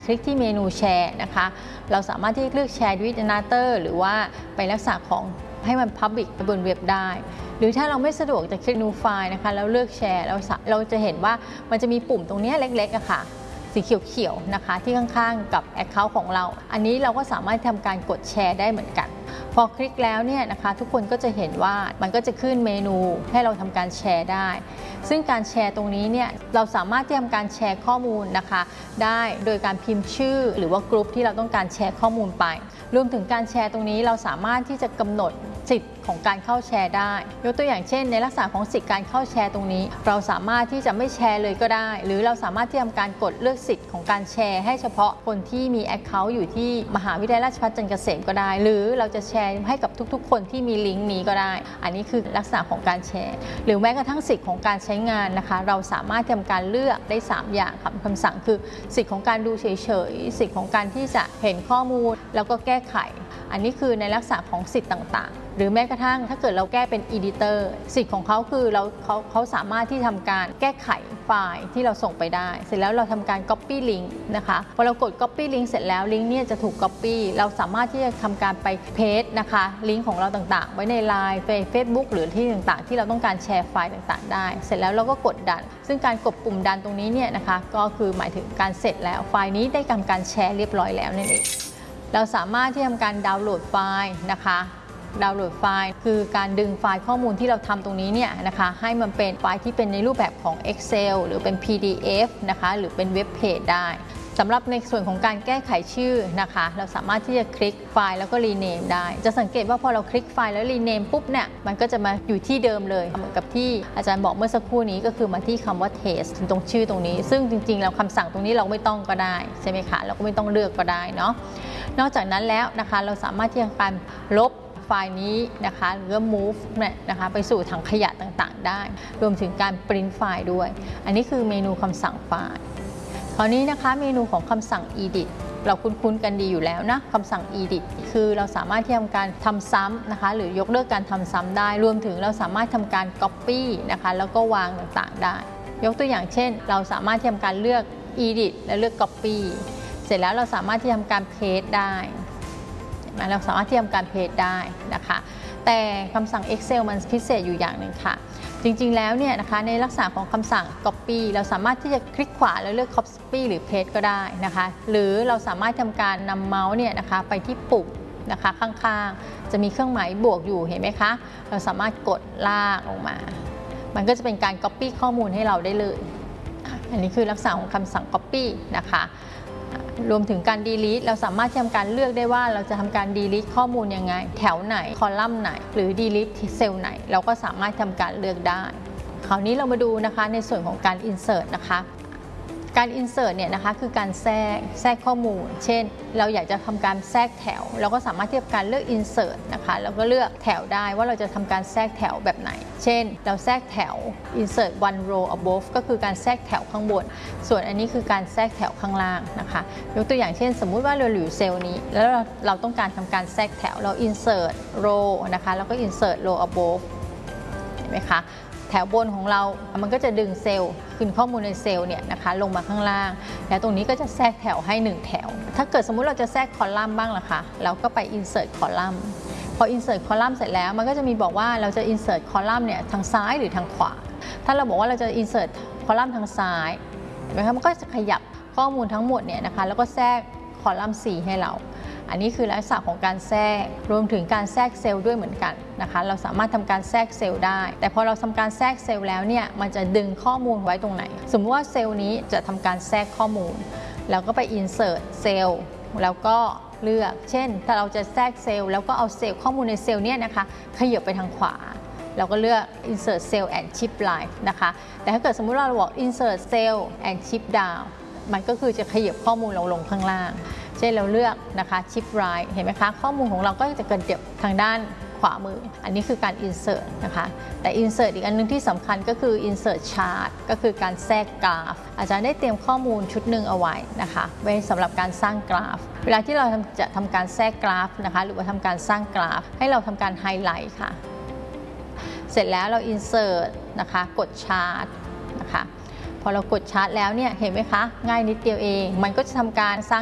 คลิกที่เมนูแชร์นะคะเราสามารถที่เลือกแชร์วิดนาเตอร์หรือว่าไปลักษณะของให้มัน Public บนเว็บได้หรือถ้าเราไม่สะดวกจะคลิก New File นะคะแล้วเลือกแชร์เราจะเห็นว่ามันจะมีปุ่มตรงนี้เล็กๆอะค่ะสีเขียวๆนะคะที่ข้างๆกับ Account ของเราอันนี้เราก็สามารถทำการกดแชร์ได้เหมือนกันพอคลิกแล้วเนี่ยนะคะทุกคนก็จะเห็นว่ามันก็จะขึ้นเมนูให้เราทำการแชร์ได้ซึ่งการแชร์ตรงนี้เนี่ยเราสามารถที่ทำการแชร์ข้อมูลนะคะได้โดยการพิมพ์ชื่อหรือว่ากลุ่มที่เราต้องการแชร์ข้อมูลไปรวมถึงการแชร์ตรงนี้เราสามารถที่จะกำหนดสิทธิ์ของการเข้าแชร์ได้ยกตัวอย่างเช่นในลักษณะของสิทธิการเข้าแชร์ตรงนี้เราสามารถที่จะไม่แชร์เลยก็ได้หรือเราสามารถที่ทำการกดเลือกสิทธิ์ของการแชร์ให้เฉพาะคนที่มี Account อยู่ที่มหาวิทยาลัยราชภัฏจันทร์เกษมก็ได้หรือเราจะแชร์ให้กับทุกๆคนที่มีลิงก์นี้ก็ได้อันนี้คือลักษณะของการแชร์หรือแม้กระทั่งสิทธิ์ของการใช้งานนะคะเราสามารถทำการเลือกได้3อย่างคำสั่งคือสิทธิ์ของการดูเฉยๆสิทธิ์ของการที่จะเห็นข้อมูลแล้วก็แก้ไขอันนี้คือในลักษณะของสิทธิ์ต่างๆหรือแม้กระทั่งถ้าเกิดเราแก้เป็น Editor สิทธิ์ของเขาคือเขาสามารถที่ทำการแก้ไขไฟล์ที่เราส่งไปได้เสร็จแล้วเราทำการ Copy Link นะคะพอเรากด Copy Link เสร็จแล้วลิงก์เนี่ยจะถูก Copy เราสามารถที่จะทำการไป Paste นะคะลิงก์ของเราต่างๆไว้ใน LINE Facebook หรือที่ต่างๆที่เราต้องการแชร์ไฟล์ต่างๆได้เสร็จแล้วเราก็กดดันซึ่งการกดปุ่มดันตรงนี้เนี่ยนะคะก็คือหมายถึงการเสร็จแล้วไฟล์นี้ได้ทำการแชร์เรียบร้อยแล้วนั่นเองเราสามารถที่ทำการดาวน์โหลดไฟล์นะคะดาวน์โหลดไฟล์คือการดึงไฟล์ข้อมูลที่เราทำตรงนี้เนี่ยนะคะให้มันเป็นไฟล์ที่เป็นในรูปแบบของ Excel หรือเป็น PDF นะคะหรือเป็นเว็บเพจได้สำหรับในส่วนของการแก้ไขชื่อนะคะเราสามารถที่จะคลิกไฟล์แล้วก็รีเนมได้จะสังเกตว่าพอเราคลิกไฟล์แล้วรีเนมปุ๊บเนี่ยมันก็จะมาอยู่ที่เดิมเลยเหมือนกับที่อาจารย์บอกเมื่อสักครู่นี้ก็คือมาที่คำว่า test ตรงชื่อตรงนี้ซึ่งจริงๆแล้วคำสั่งตรงนี้เราไม่ต้องก็ได้ใช่ไหมคะเราก็ไม่ต้องเลือกก็ได้เนาะนอกจากนั้นแล้วนะคะเราสามารถที่จะการลบไฟล์นี้นะคะหรือ move เนี่ยนะคะไปสู่ถังขยะต่างๆได้รวมถึงการปริ้นไฟล์ด้วยอันนี้คือเมนูคำสั่งไฟล์คราวนี้นะคะเมนูของคำสั่ง edit เราคุ้นๆกันดีอยู่แล้วนะคำสั่ง edit คือเราสามารถที่ทำการทำซ้ำนะคะหรือยกเลิกการทำซ้ำได้รวมถึงเราสามารถทำการ copy นะคะแล้วก็วางต่างๆได้ยกตัวอย่างเช่นเราสามารถทำการเลือก edit และเลือก copy เสร็จแล้วเราสามารถที่ทำการ paste ได้เราสามารถที่ทำการ paste ได้นะคะแต่คำสั่ง Excel มันพิเศษอยู่อย่างหนึ่งค่ะจริงๆแล้วเนี่ยนะคะในลักษณะของคำสั่ง copy เราสามารถที่จะคลิกขวาแล้วเลือก copy หรือ paste ก็ได้นะคะหรือเราสามารถทำการนำเมาส์เนี่ยนะคะไปที่ปุ่มนะคะข้างๆจะมีเครื่องหมายบวกอยู่เห็นไหมคะเราสามารถกดลากลงมามันก็จะเป็นการ copy ข้อมูลให้เราได้เลยอันนี้คือลักษณะของคำสั่ง copy นะคะรวมถึงการ delete เราสามารถทำการเลือกได้ว่าเราจะทำการ delete ข้อมูลยังไงแถวไหนคอลัมน์ไหนหรือ delete เซลล์ไหนเราก็สามารถทำการเลือกได้คราวนี้เรามาดูนะคะในส่วนของการ insert นะคะการ insert เนี่ยนะคะคือการแทรกข้อมูลเช่นเราอยากจะทำการแทรกแถวเราก็สามารถที่จะการเลือก insert นะคะแล้วก็เลือกแถวได้ว่าเราจะทำการแทรกแถวแบบไหนเช่นเราแทรกแถว insert one row above ก็คือการแทรกแถวข้างบนส่วนอันนี้คือการแทรกแถวข้างล่างนะคะยกตัวอย่างเช่นสมมุติว่าเราอยู่เซลล์นี้แล้วเราต้องการทำการแทรกแถวเรา insert row นะคะแล้วก็ insert row above เห็นไหมคะแถวบนของเรามันก็จะดึงเซลล์ขึ้นข้อมูลในเซลล์เนี่ยนะคะลงมาข้างล่างแล้วตรงนี้ก็จะแทรกแถวให้1แถวถ้าเกิดสมมุติเราจะแทรกคอลัมน์บ้างล่ะคะเราก็ไป insert คอลัมน์พอ insert คอลัมน์เสร็จแล้วมันก็จะมีบอกว่าเราจะ insert คอลัมน์เนี่ยทางซ้ายหรือทางขวาถ้าเราบอกว่าเราจะ insert คอลัมน์ทางซ้ายเห็นไหมคะมันก็จะขยับข้อมูลทั้งหมดเนี่ยนะคะแล้วก็แทรกคอลัมน์4ให้เราอันนี้คือลักษณะของการแทรกรวมถึงการแทรกเซลล์ด้วยเหมือนกันนะคะเราสามารถทำการแทรกเซลล์ได้แต่พอเราทำการแทรกเซลล์แล้วเนี่ยมันจะดึงข้อมูลไว้ตรงไหนสมมติว่าเซลล์นี้จะทำการแทรกข้อมูลแล้วก็ไป insert เซลล์แล้วก็เลือกเช่นถ้าเราจะแทรกเซลล์แล้วก็เอาเซลล์ข้อมูลในเซลล์เนี่ยนะคะขยับไปทางขวาเราก็เลือก insert cell and shift right นะคะแต่ถ้าเกิดสมมุติเราบอก insert cell and shift down มันก็คือจะขยับข้อมูลลงข้างล่างเช่นเราเลือกนะคะ shift right เห็นไหมคะข้อมูลของเราก็จะกระเถิบทางด้านขวามืออันนี้คือการ insert นะคะแต่ insert อีกอันนึงที่สำคัญก็คือ insert chart ก็คือการแทรกกราฟอาจารย์ได้เตรียมข้อมูลชุดหนึ่งเอาไว้นะคะไว้สำหรับการสร้างกราฟเวลาที่เราจะทำการแทรกกราฟนะคะหรือว่าทำการสร้างกราฟให้เราทำการไฮไลท์ค่ะเสร็จแล้วเรา insert นะคะกด chart นะคะพอเรากดชาร์จแล้วเนี่ยเห็นไหมคะง่ายนิดเดียวเองมันก็จะทำการสร้าง